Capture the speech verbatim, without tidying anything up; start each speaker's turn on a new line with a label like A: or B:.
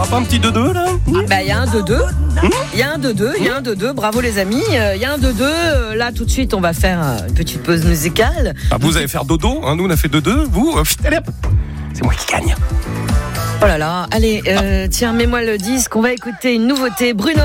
A: aura pas un petit deux deux là?
B: Bah, il y a un deux deux. Il y a un deux deux, il y a un deux deux. Bravo les amis. Il y a un deux deux. Là, tout de suite, on va faire une petite pause musicale.
A: Ah, vous allez faire dodo, hein, nous on a fait deux deux. Vous, euh, allez hop, c'est moi qui gagne.
B: Oh là là. Allez, euh, tiens, mets-moi le disque. On va écouter une nouveauté. Bruno